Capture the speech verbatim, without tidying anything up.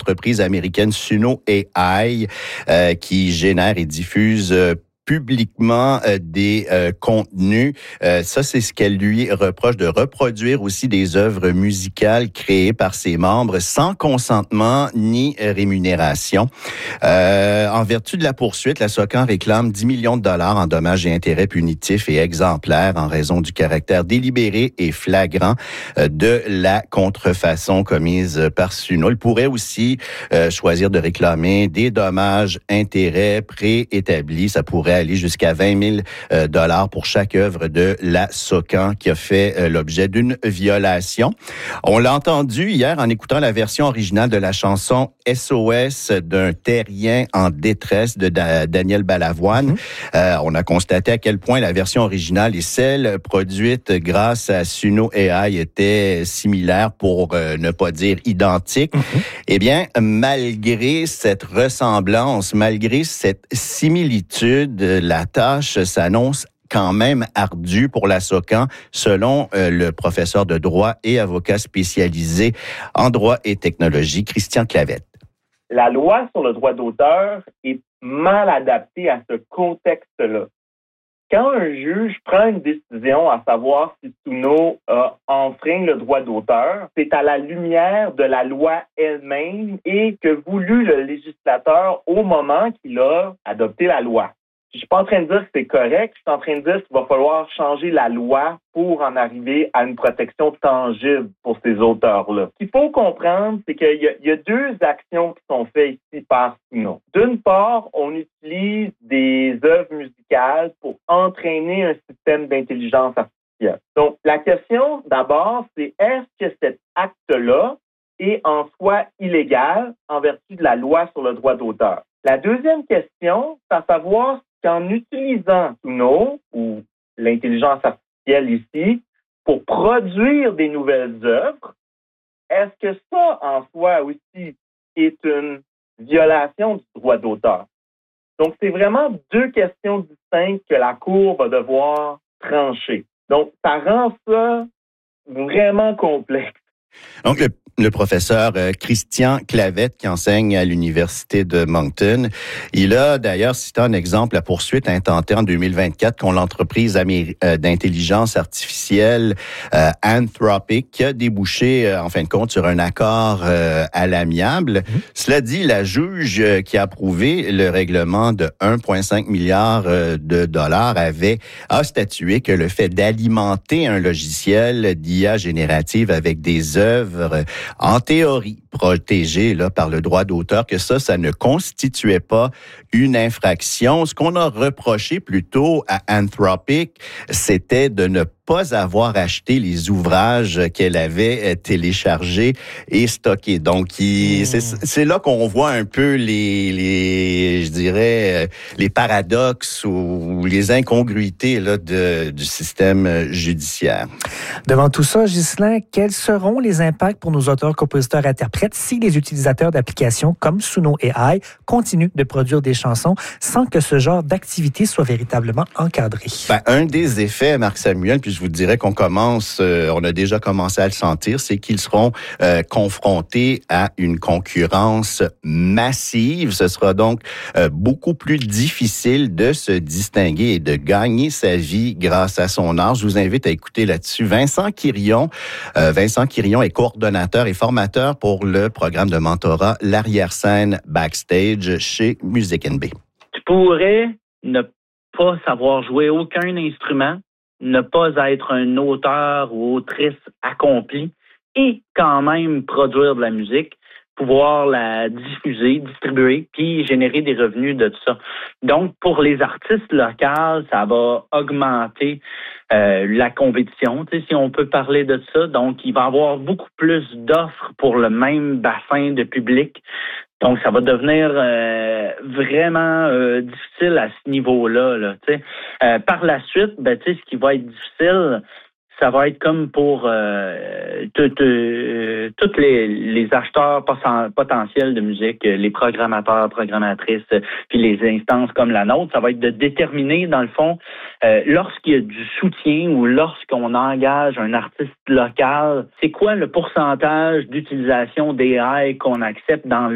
l'entreprise américaine Suno A I euh, qui génère et diffuse euh, publiquement euh, des euh, contenus. Euh, ça, c'est ce qu'elle lui reproche, de reproduire aussi des œuvres musicales créées par ses membres sans consentement ni rémunération. Euh, en vertu de la poursuite, la SOCAN réclame dix millions de dollars en dommages et intérêts punitifs et exemplaires en raison du caractère délibéré et flagrant euh, de la contrefaçon commise par Suno. Elle pourrait aussi euh, choisir de réclamer des dommages, intérêts préétablis. Ça pourrait aller jusqu'à vingt mille dollars pour chaque œuvre de la SOCAN qui a fait euh, l'objet d'une violation. On l'a entendu hier en écoutant la version originale de la chanson S O S d'un terrien en détresse de da- Daniel Balavoine. Mm-hmm. Euh, on a constaté à quel point la version originale et celle produite grâce à Suno A I étaient similaires, pour euh, ne pas dire identiques. Mm-hmm. Eh bien, malgré cette ressemblance, malgré cette similitude, la tâche s'annonce quand même ardue pour la SOCAN, selon euh, le professeur de droit et avocat spécialisé en droit et technologie, Christian Clavette. La loi sur le droit d'auteur est mal adaptée à ce contexte-là. Quand un juge prend une décision à savoir si Suno a enfreint le droit d'auteur, c'est à la lumière de la loi elle-même et que voulut le législateur au moment qu'il a adopté la loi. Je suis pas en train de dire que c'est correct, je suis en train de dire qu'il va falloir changer la loi pour en arriver à une protection tangible pour ces auteurs-là. Ce qu'il faut comprendre, c'est qu'il y a, il y a deux actions qui sont faites ici par Suno. D'une part, on utilise des œuvres musicales pour entraîner un système d'intelligence artificielle. Donc, la question, d'abord, c'est est-ce que cet acte-là est en soi illégal en vertu de la loi sur le droit d'auteur? La deuxième question, c'est à savoir qu'en utilisant Suno, ou l'intelligence artificielle ici, pour produire des nouvelles œuvres, est-ce que ça, en soi aussi, est une violation du droit d'auteur? Donc, c'est vraiment deux questions distinctes que la Cour va devoir trancher. Donc, ça rend ça vraiment complexe. Donc, le, le professeur euh, Christian Clavette, qui enseigne à l'Université de Moncton, il a d'ailleurs cité un exemple, la poursuite intentée en deux mille vingt-quatre contre l'entreprise améri- euh, d'intelligence artificielle euh, Anthropic, qui a débouché, euh, en fin de compte, sur un accord euh, à l'amiable. Mmh. Cela dit, la juge euh, qui a approuvé le règlement de un virgule cinq milliard euh, de dollars avait a statué que le fait d'alimenter un logiciel d'I A générative avec des œuvres en théorie protégées là, par le droit d'auteur, que ça, ça ne constituait pas une infraction. Ce qu'on a reproché plutôt à Anthropic, c'était de ne pas avoir acheté les ouvrages qu'elle avait téléchargés et stockés. Donc, il, mmh. c'est, c'est là qu'on voit un peu les, les je dirais, les paradoxes ou les incongruités là, de, du système judiciaire. Devant tout ça, Ghislain, quels seront les impacts pour nos auteurs, compositeurs, interprètes si les utilisateurs d'applications comme Suno A I continuent de produire des chansons sans que ce genre d'activité soit véritablement encadré? Ben, un des effets, Marc Samuel, puis je vous dirais qu'on commence, euh, on a déjà commencé à le sentir, c'est qu'ils seront euh, confrontés à une concurrence massive. Ce sera donc euh, beaucoup plus difficile de se distinguer et de gagner sa vie grâce à son art. Je vous invite à écouter là-dessus Vincent Quirion. Euh, Vincent Quirion est coordonnateur et formateur pour le programme de mentorat L'arrière-scène backstage chez Music N B. Tu pourrais ne pas savoir jouer aucun instrument, ne pas être un auteur ou autrice accompli et quand même produire de la musique, pouvoir la diffuser, distribuer, puis générer des revenus de tout ça. Donc, pour les artistes locaux, ça va augmenter euh, la compétition, tu sais, si on peut parler de ça. Donc, il va y avoir beaucoup plus d'offres pour le même bassin de public. Donc, ça va devenir euh, vraiment euh, difficile à ce niveau-là. Là, tu sais. Euh, par la suite, ben, tu sais, ce qui va être difficile, ça va être comme pour euh, tous euh, les, les acheteurs potentiels de musique, les programmateurs, programmatrices, puis les instances comme la nôtre. Ça va être de déterminer, dans le fond, euh, lorsqu'il y a du soutien ou lorsqu'on engage un artiste local, c'est quoi le pourcentage d'utilisation d'A I qu'on accepte dans